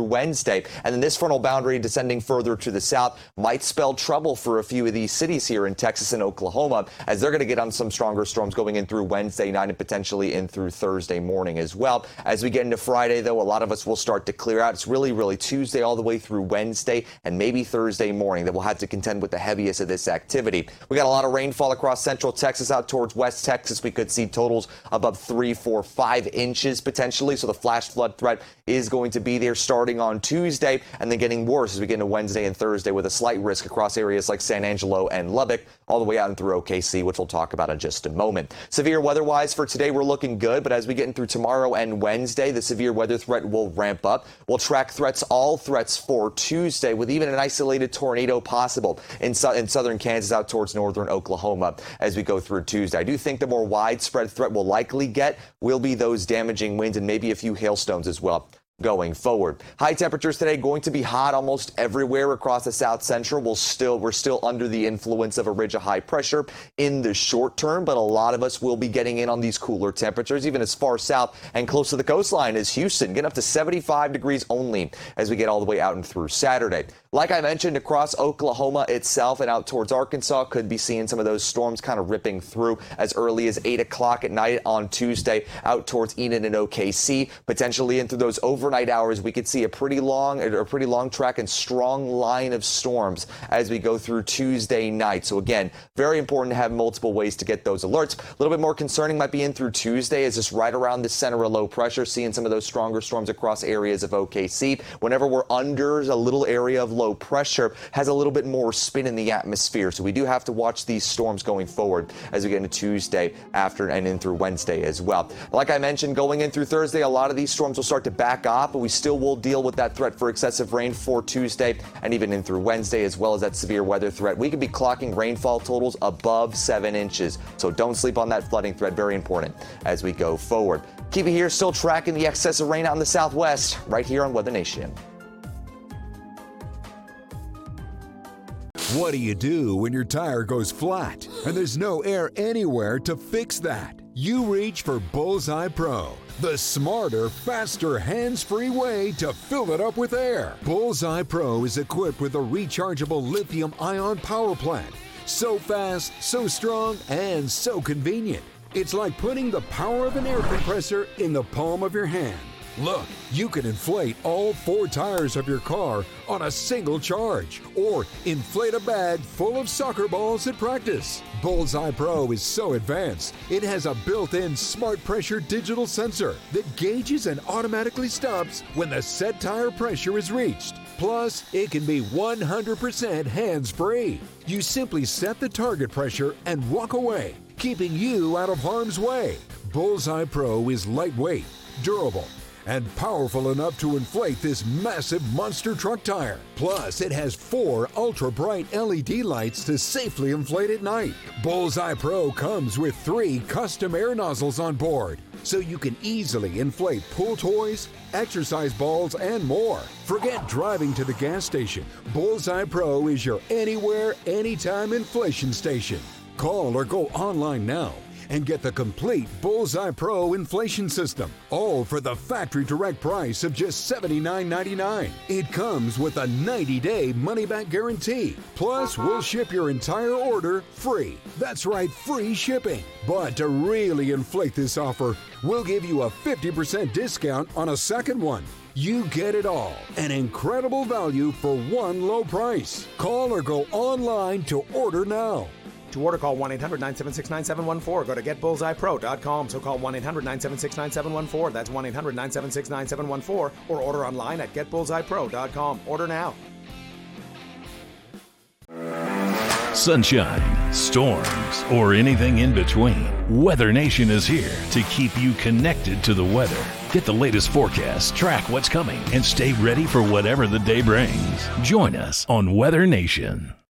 Wednesday. And then this frontal boundary descending further to the south might spell trouble for a few of these cities here in Texas and Oklahoma, as they're going to get on some stronger storms going in through Wednesday night and potentially in through Thursday morning as well. As we get into Friday, though, a lot of us will start to clear out. It's really Tuesday all the way through Wednesday and maybe Thursday morning that we'll have to contend with the heaviest of this activity. We got a lot of rainfall across central Texas out towards West Texas. We could see totals above 3, 4, 5 inches potentially. So the flash flood threat is going to be there starting on Tuesday and then getting worse as we get into Wednesday and Thursday with a slight risk across areas like San Angelo and Lubbock all the way out and through OKC, which we'll talk about in just a moment. Severe weather-wise for today, we're looking good, but as we get in through tomorrow and Wednesday, the severe weather threat will ramp up. We'll track all threats for Tuesday with even an isolated tornado possible in southern Kansas out towards northern Oklahoma as we go through Tuesday. I do think the more widespread threat we'll likely get will be those damaging winds and maybe a few hailstones as well going forward. High temperatures today going to be hot almost everywhere across the south central. We're still under the influence of a ridge of high pressure in the short term, but a lot of us will be getting in on these cooler temperatures, even as far south and close to the coastline as Houston, getting up to 75 degrees only as we get all the way out and through Saturday. Like I mentioned, across Oklahoma itself and out towards Arkansas, could be seeing some of those storms kind of ripping through as early as 8 o'clock at night on Tuesday out towards Enid and OKC. Potentially into those overnight hours, we could see a pretty long track and strong line of storms as we go through Tuesday night. So again, very important to have multiple ways to get those alerts. A little bit more concerning might be in through Tuesday as just right around the center of low pressure, seeing some of those stronger storms across areas of OKC. Whenever we're under a little area of low pressure, has a little bit more spin in the atmosphere. So we do have to watch these storms going forward as we get into Tuesday after and in through Wednesday as well. Like I mentioned, going in through Thursday, a lot of these storms will start to back off, but we still will deal with that threat for excessive rain for Tuesday and even in through Wednesday, as well as that severe weather threat. We could be clocking rainfall totals above 7 inches. So don't sleep on that flooding threat. Very important as we go forward. Keep it here, still tracking the excess of rain out in the southwest right here on Weather Nation. What do you do when your tire goes flat and there's no air anywhere to fix that? You reach for Bullseye Pro, the smarter, faster, hands-free way to fill it up with air. Bullseye Pro is equipped with a rechargeable lithium-ion power plant. So fast, so strong, and so convenient. It's like putting the power of an air compressor in the palm of your hand. Look, you can inflate all 4 tires of your car on a single charge, or inflate a bag full of soccer balls at practice. Bullseye Pro is so advanced, it has a built-in smart pressure digital sensor that gauges and automatically stops when the set tire pressure is reached. Plus, it can be 100% hands-free. You simply set the target pressure and walk away, keeping you out of harm's way. Bullseye Pro is lightweight, durable, and powerful enough to inflate this massive monster truck tire. Plus, it has 4 ultra-bright LED lights to safely inflate at night. Bullseye Pro comes with 3 custom air nozzles on board, so you can easily inflate pool toys, exercise balls, and more. Forget driving to the gas station. Bullseye Pro is your anywhere, anytime inflation station. Call or go online now and get the complete Bullseye Pro inflation system, all for the factory direct price of just $79.99. It comes with a 90-day money-back guarantee. Plus, we'll ship your entire order free. That's right, free shipping. But to really inflate this offer, we'll give you a 50% discount on a second one. You get it all. An incredible value for one low price. Call or go online to order now. To order, call 1-800-976-9714. Go to getbullseyepro.com. So call 1-800-976-9714. That's 1-800-976-9714. Or order online at getbullseyepro.com. Order now. Sunshine, storms, or anything in between, Weather Nation is here to keep you connected to the weather. Get the latest forecast, track what's coming, and stay ready for whatever the day brings. Join us on Weather Nation.